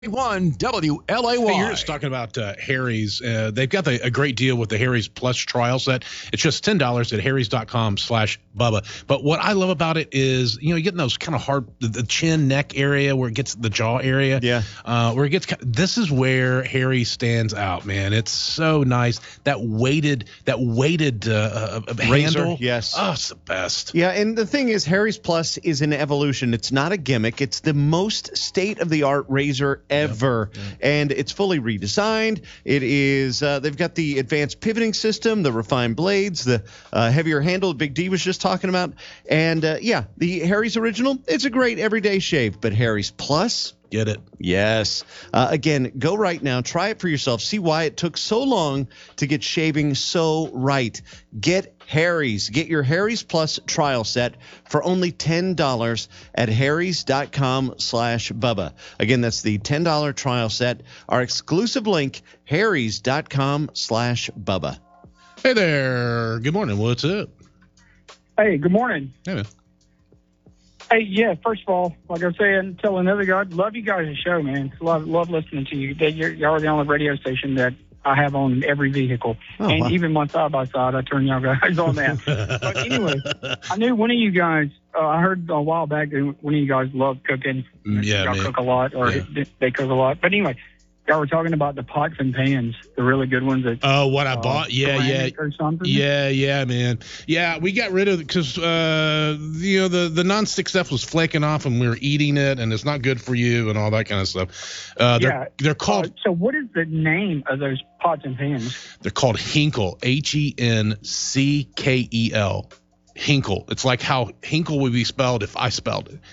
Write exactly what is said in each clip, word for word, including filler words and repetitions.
One W L A Y. Hey, you're just talking about uh, Harry's. Uh, they've got the, a great deal with the Harry's Plus trial set. It's just ten dollars at harrys.com slash Bubba. But what I love about it is, you know, you're getting those kind of hard, the, the chin, neck area where it gets the jaw area. Yeah. Uh, where it gets, this is where Harry stands out, man. It's so nice. That weighted, that weighted uh, uh, Razor, handle. yes. Oh, it's the best. Yeah, and the thing is, Harry's Plus is an evolution. It's not a gimmick. It's the most state-of-the-art razor ever, yep. Yep. And it's fully redesigned. It is. Uh, they've got the advanced pivoting system, the refined blades, the uh, heavier handle Big D was just talking about, and uh, yeah, the Harry's Original. It's a great everyday shave, but Harry's Plus. Get it. Yes. Uh, again, go right now. Try it for yourself. See why it took so long to get shaving so right. Get Harry's. Get your Harry's Plus trial set for only ten dollars at harrys.com slash Bubba. Again, that's the ten dollars trial set. Our exclusive link, harrys.com slash Bubba. Hey there. Good morning. What's up? Hey, good morning. Hey, man. Hey, yeah, first of all, like I was saying, tell another guy, love you guys' show, man. Love love listening to you. You're, you're the only radio station that I have on every vehicle. Oh, and wow. even my side-by-side, I turn y'all guys on that. But anyway, I knew one of you guys, uh, I heard a while back that one of you guys loved cooking. Yeah, y'all man. cook a lot, or Yeah. they cook a lot. But anyway, y'all were talking about the pots and pans, the really good ones. That, Oh, what I uh, bought? Yeah, yeah. ceramic Or something. Yeah, yeah, man. Yeah, we got rid of it because, uh, you know, the, the nonstick stuff was flaking off and we were eating it and it's not good for you and all that kind of stuff. Uh, they're, Yeah. they're called, Uh, so what is the name of those pots and pans? they're called Hinkle, H E N C K E L. Hinkle. It's like how Hinkle would be spelled if I spelled it.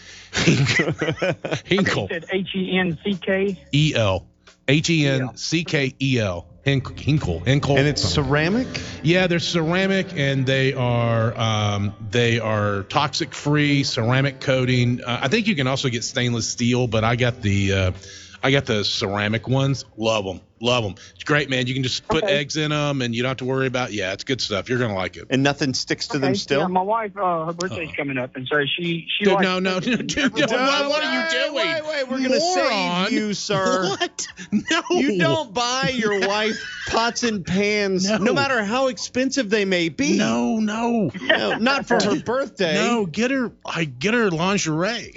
Hinkle. You said H E N C K? E L. H E N C K E L. Hink- Hinkle. Hinkle. And it's ceramic? Yeah, they're ceramic and they are um, they are toxic free, ceramic coating. Uh, I think you can also get stainless steel, but I got the uh, I got the ceramic ones. Love them, love them. It's great, man. You can just put Okay. eggs in them and you don't have to worry about. Yeah, it's good stuff. You're gonna like it. And nothing sticks to them Okay, still? Yeah, my wife, uh, her birthday's coming up, and so she she Dude, likes no, no, cooking. dude, dude, Every what- once- what are you Wait, doing? Wait, wait, we're going to Moron. save you, sir. What? No. You don't buy your wife pots and pans, No. no matter how expensive they may be. No, no. No, not for her birthday. No, get her. I get her lingerie.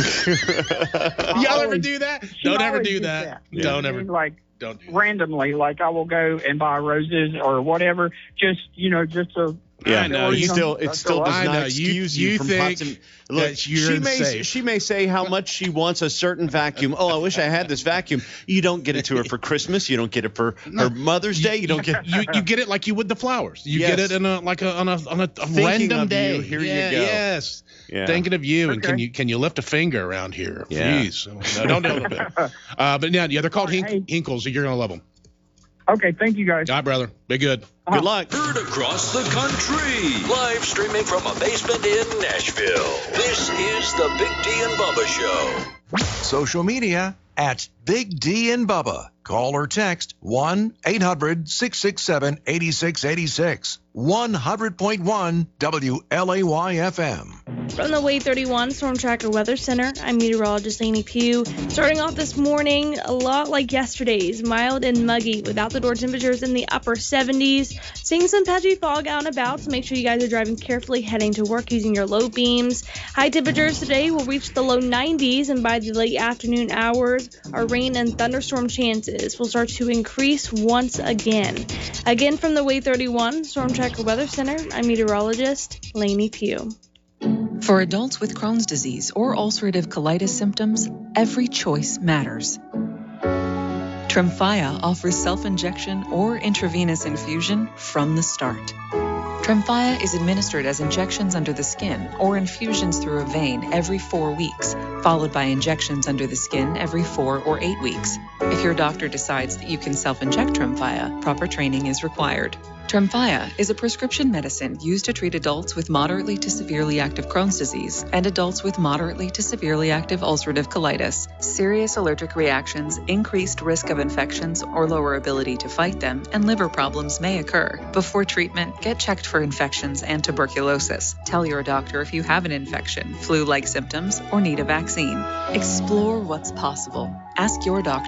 Y'all ever always- do that? she Don't ever always do does that. You know Don't what I ever. mean? Like Don't do that. randomly, like I will go and buy roses or whatever, just you know, just to. Yeah, I know, Or you you know, still it that's still all does I not know, you- excuse you, you from think pots and look. that you're she may unsafe. she may say how much she wants a certain vacuum. Oh, I wish I had this vacuum. You don't get it to her for Christmas. You don't get it for her Mother's Day. You don't get. You you get it like you would the flowers. You Yes. get it in a like a on a on a, a Thinking random of day. you, here you Yeah, go. Yes. Yeah. Thinking of you, and can Okay. you can you lift a finger around here? Yeah. Please. No, don't do it. Uh, but yeah, yeah, they're called Hey. hink, Hinkles. So you're gonna love them. Okay, thank you guys. All right, brother. Be good. Good luck. Heard across the country. Live streaming from a basement in Nashville. This is the Big D and Bubba Show. Social media at Big D and Bubba. Call or text one eight hundred six six seven eight six eight six. one hundred point one W L A Y F M. From the Wave thirty-one Storm Tracker Weather Center, I'm meteorologist Lainey Pugh. Starting off this morning, a lot like yesterday's, mild and muggy with out-the-door temperatures in the upper seventies. Seeing some patchy fog out and about, so make sure you guys are driving carefully heading to work using your low beams. High temperatures today will reach the low nineties, and by the late afternoon hours, our rain and thunderstorm chances will start to increase once again. Again, from the Wave thirty-one Storm Tracker Weather Center, I'm meteorologist Lainey Pugh. For adults with Crohn's disease or ulcerative colitis symptoms, every choice matters. Tremfya offers self-injection or intravenous infusion from the start. Tremfya is administered as injections under the skin or infusions through a vein every four weeks, followed by injections under the skin every four or eight weeks. If your doctor decides that you can self-inject Tremfya, proper training is required. Tremfya is a prescription medicine used to treat adults with moderately to severely active Crohn's disease and adults with moderately to severely active ulcerative colitis. Serious allergic reactions, increased risk of infections or lower ability to fight them, and liver problems may occur. Before treatment, get checked for infections and tuberculosis. Tell your doctor if you have an infection, flu-like symptoms, or need a vaccine. Explore what's possible. Ask your doctor